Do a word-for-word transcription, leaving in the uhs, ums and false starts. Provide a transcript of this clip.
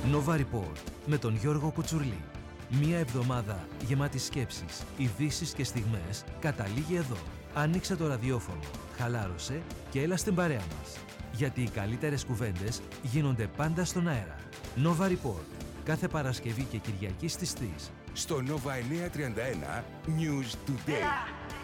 Nova Report με τον Γιώργο Κουτσουρλή. Μία εβδομάδα γεμάτη σκέψεις, ειδήσεις και στιγμές καταλήγει εδώ. Άνοιξε το ραδιόφωνο, χαλάρωσε και έλα στην παρέα μας. Γιατί οι καλύτερες κουβέντες γίνονται πάντα στον αέρα. Nova Report. Κάθε Παρασκευή και Κυριακή στις τρεις. Στο Nova εννιακόσια τριάντα ένα News Today.